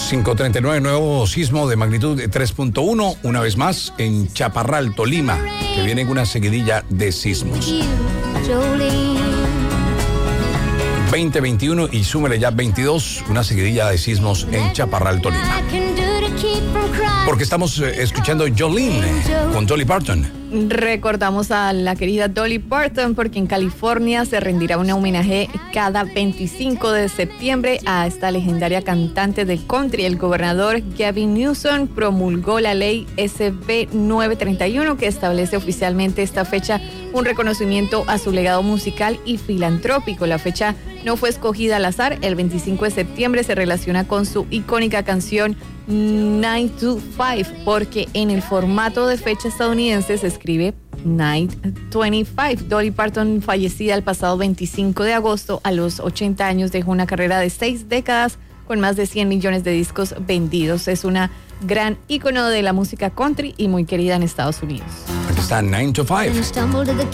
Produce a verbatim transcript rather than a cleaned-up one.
cinco treinta y nueve, nuevo sismo de magnitud de tres punto uno, una vez más en Chaparral, Tolima, que viene una seguidilla de sismos. veinte, veintiuno y súmele ya veintidós, una seguidilla de sismos en Chaparral, Tolima. Porque estamos eh, escuchando Jolene eh, con Dolly Parton. Recordamos a la querida Dolly Parton porque en California se rendirá un homenaje cada veinticinco de septiembre a esta legendaria cantante del country. El gobernador Gavin Newsom promulgó la ley S B novecientos treinta y uno que establece oficialmente esta fecha, un reconocimiento a su legado musical y filantrópico. La fecha no fue escogida al azar. El veinticinco de septiembre se relaciona con su icónica canción nine to five, porque en el formato de fecha estadounidense se escribe nine twenty-five. Dolly Parton, fallecida el pasado veinticinco de agosto a los ochenta años, dejó una carrera de seis décadas con más de cien millones de discos vendidos. Es una gran ícono de la música country y muy querida en Estados Unidos. Aquí está nine to five.